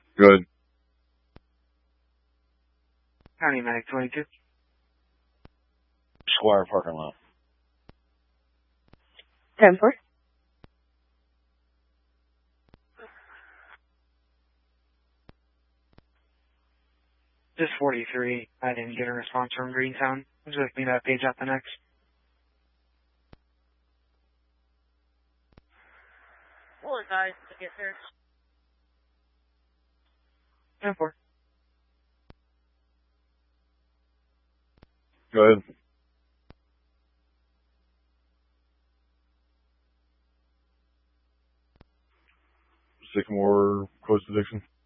Good. County Medic 22. Squire parking lot. 10-4. Just 43. I didn't get a response from Greentown. Would you like me to page out the next? Well, guys, to get there. 10-4. Good. Sycamore, close to Dixon.